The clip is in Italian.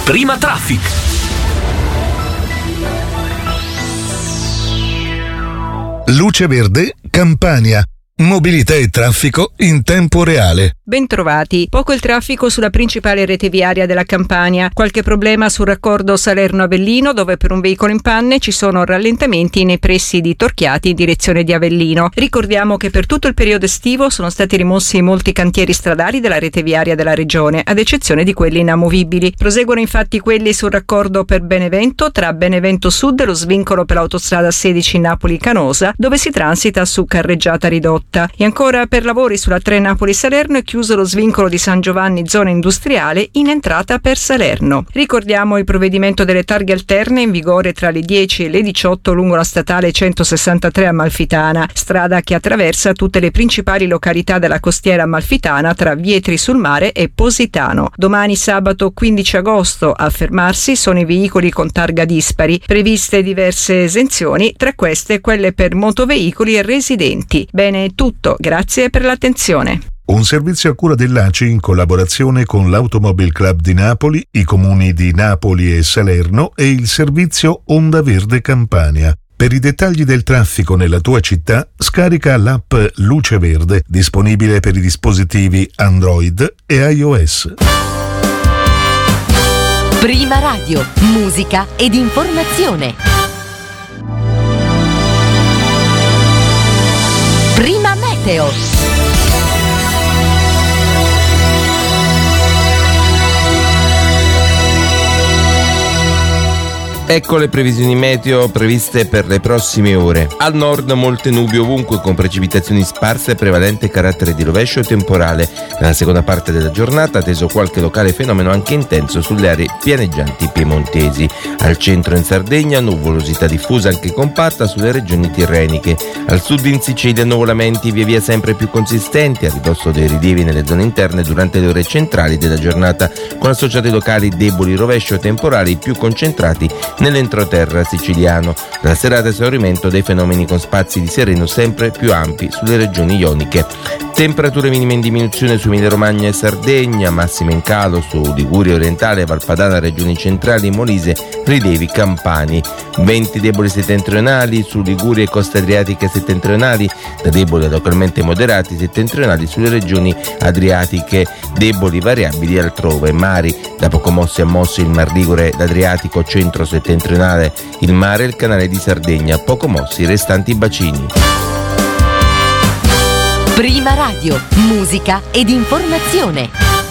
Prima Traffic. Luce Verde, Campania. Mobilità e traffico in tempo reale. Bentrovati. Poco il traffico sulla principale rete viaria della Campania. Qualche problema sul raccordo Salerno-Avellino, dove per un veicolo in panne ci sono rallentamenti nei pressi di Torchiati in direzione di Avellino. Ricordiamo che per tutto il periodo estivo sono stati rimossi molti cantieri stradali della rete viaria della regione, ad eccezione di quelli inamovibili. Proseguono infatti quelli sul raccordo per Benevento, tra Benevento Sud e lo svincolo per l'autostrada 16 Napoli-Canosa, dove si transita su carreggiata ridotta. E ancora per lavori sulla 3 Napoli-Salerno è chiuso lo svincolo di San Giovanni zona industriale in entrata per Salerno. Ricordiamo il provvedimento delle targhe alterne in vigore tra le 10 e le 18 lungo la statale 163 Amalfitana, strada che attraversa tutte le principali località della costiera amalfitana tra Vietri sul Mare e Positano. Domani sabato 15 agosto a fermarsi sono i veicoli con targa dispari, previste diverse esenzioni, tra queste quelle per motoveicoli e residenti. Bene, tutto, grazie per l'attenzione. Un servizio a cura dell'ACI in collaborazione con l'Automobile Club di Napoli, i comuni di Napoli e Salerno e il servizio Onda Verde Campania. Per i dettagli del traffico nella tua città, scarica l'app Luce Verde, disponibile per i dispositivi Android e iOS. Prima Radio, musica ed informazione. Prima Meteo. Ecco le previsioni meteo previste per le prossime ore. Al nord molte nubi ovunque con precipitazioni sparse e prevalente carattere di rovescio temporale. Nella seconda parte della giornata atteso qualche locale fenomeno anche intenso sulle aree pianeggianti piemontesi. Al centro in Sardegna nuvolosità diffusa anche compatta sulle regioni tirreniche. Al sud in Sicilia nuvolamenti via via sempre più consistenti a ridosso dei rilievi nelle zone interne durante le ore centrali della giornata, con associati locali deboli rovescio temporali più concentrati nell'entroterra siciliano. La serata esaurimento dei fenomeni con spazi di sereno sempre più ampi sulle regioni ioniche. Temperature minime in diminuzione su Emilia-Romagna e Sardegna, massime in calo su Liguria orientale, Valpadana, regioni centrali, Molise, rilievi campani. Venti deboli settentrionali su Liguria e coste adriatiche settentrionali, da deboli a localmente moderati settentrionali sulle regioni adriatiche, deboli variabili altrove. Mari, da poco mossi a mossi il Mar Ligure, l'Adriatico centro-settentrionale, il mare e il canale di Sardegna, poco mossi i restanti bacini. Prima Radio, musica ed informazione.